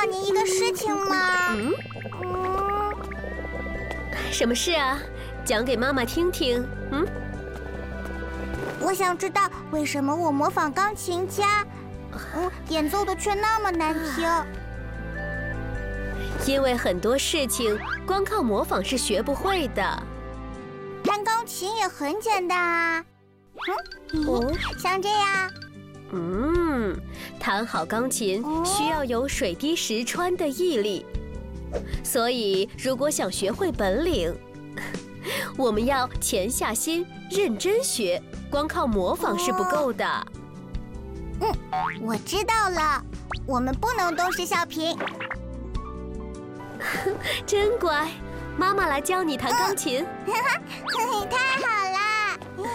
教您一个事情吗？ 什么事啊？讲给妈妈听听。 我想知道为什么我模仿钢琴家，演奏的却那么难听。 因为很多事情光靠模仿是学不会的。 弹钢琴也很简单啊。像这样。 弹好钢琴需要有水滴石穿的毅力，所以如果想学会本领，我们要潜下心，认真学，光靠模仿是不够的。 我知道了，我们不能东施效颦。 真乖，妈妈来教你弹钢琴。 太